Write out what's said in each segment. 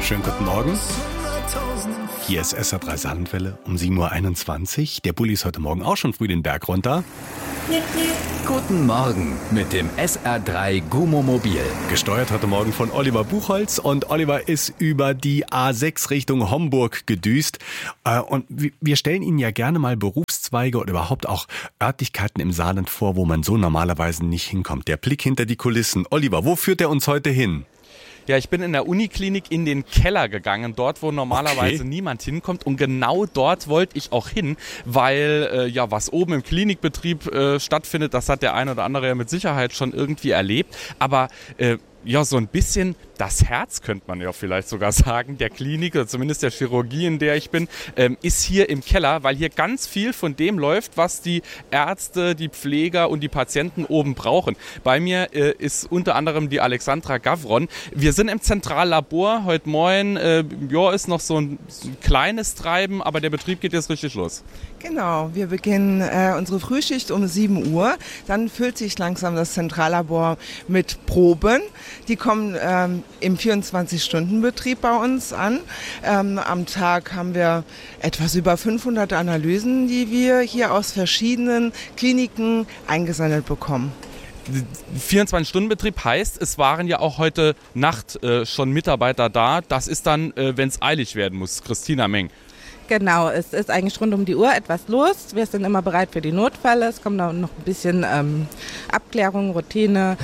Schönen guten Morgen. Hier ist SR3 Saarlandwelle um 7.21 Uhr. Der Bulli ist heute Morgen auch schon früh den Berg runter. Guten Morgen mit dem SR3 Gummomobil. Gesteuert heute Morgen von Oliver Buchholz. Und Oliver ist über die A6 Richtung Homburg gedüst. Und wir stellen Ihnen ja gerne mal Berufszweige oder überhaupt auch Örtlichkeiten im Saarland vor, wo man so normalerweise nicht hinkommt. Der Blick hinter die Kulissen. Oliver, wo führt er uns heute hin? Ja, ich bin in der Uniklinik in den Keller gegangen, dort wo normalerweise niemand hinkommt, und genau dort wollte ich auch hin, weil was oben im Klinikbetrieb stattfindet, das hat der eine oder andere ja mit Sicherheit schon irgendwie erlebt, aber so ein bisschen das Herz, könnte man ja vielleicht sogar sagen, der Klinik oder zumindest der Chirurgie, in der ich bin, ist hier im Keller, weil hier ganz viel von dem läuft, was die Ärzte, die Pfleger und die Patienten oben brauchen. Bei mir ist unter anderem die Alexandra Gavron. Wir sind im Zentrallabor heute Morgen. Ist noch so ein kleines Treiben, aber der Betrieb geht jetzt richtig los. Genau, wir beginnen unsere Frühschicht um 7 Uhr. Dann füllt sich langsam das Zentrallabor mit Proben. Die kommen im 24-Stunden-Betrieb bei uns an. Am Tag haben wir etwas über 500 Analysen, die wir hier aus verschiedenen Kliniken eingesendet bekommen. 24-Stunden-Betrieb heißt, es waren ja auch heute Nacht schon Mitarbeiter da. Das ist dann, wenn es eilig werden muss. Christina Meng. Genau, es ist eigentlich rund um die Uhr etwas los. Wir sind immer bereit für die Notfälle. Es kommt noch ein bisschen Abklärung, Routine.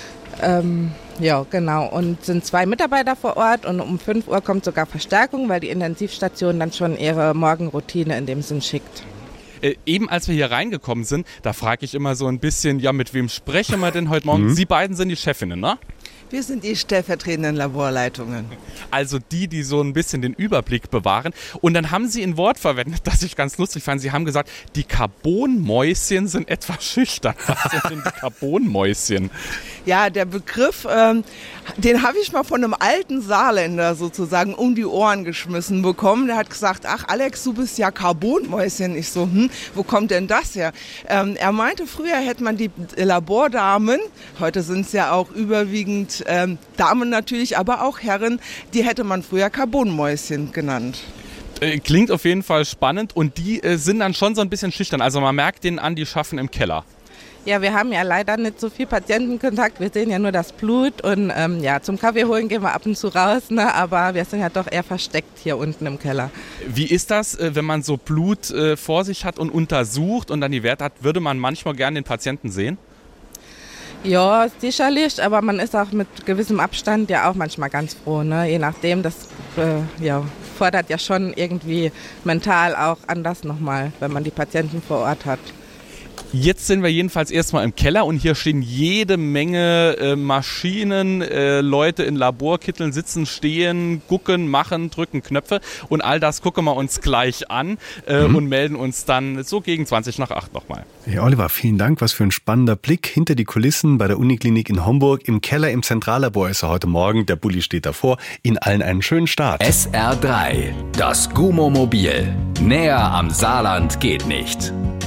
Genau. Und sind 2 Mitarbeiter vor Ort, und um 5 Uhr kommt sogar Verstärkung, weil die Intensivstation dann schon ihre Morgenroutine in dem Sinn schickt. Eben als wir hier reingekommen sind, da frage ich immer so ein bisschen, mit wem sprechen wir denn heute Morgen? Sie beiden sind die Chefinnen, ne? Wir sind die stellvertretenden Laborleitungen. Also die so ein bisschen den Überblick bewahren. Und dann haben Sie ein Wort verwendet, das ich ganz lustig fand. Sie haben gesagt, die Carbonmäuschen sind etwas schüchtern. Was sind denn die Carbonmäuschen? Ja, der Begriff, den habe ich mal von einem alten Saarländer sozusagen um die Ohren geschmissen bekommen. Der hat gesagt, ach Alex, du bist ja Carbonmäuschen. Ich so, wo kommt denn das her? Er meinte, früher hätte man die Labordamen, heute sind es ja auch überwiegend Damen natürlich, aber auch Herren, die hätte man früher Carbonmäuschen genannt. Klingt auf jeden Fall spannend, und die sind dann schon so ein bisschen schüchtern. Also man merkt denen an, die schaffen im Keller. Ja, wir haben ja leider nicht so viel Patientenkontakt. Wir sehen ja nur das Blut, und zum Kaffee holen gehen wir ab und zu raus, ne? Aber wir sind ja doch eher versteckt hier unten im Keller. Wie ist das, wenn man so Blut vor sich hat und untersucht und dann die Werte hat? Würde man manchmal gerne den Patienten sehen? Ja, sicherlich, aber man ist auch mit gewissem Abstand ja auch manchmal ganz froh, ne? Je nachdem, das fordert ja schon irgendwie mental auch anders nochmal, wenn man die Patienten vor Ort hat. Jetzt sind wir jedenfalls erstmal im Keller, und hier stehen jede Menge Maschinen, Leute in Laborkitteln sitzen, stehen, gucken, machen, drücken Knöpfe, und all das gucken wir uns gleich an und melden uns dann so gegen 8:20 nochmal. Ja, Oliver, vielen Dank. Was für ein spannender Blick hinter die Kulissen bei der Uniklinik in Homburg. Im Keller im Zentrallabor ist er heute Morgen. Der Bulli steht davor. Ihnen allen einen schönen Start. SR3, das Gummomobil. Näher am Saarland geht nicht.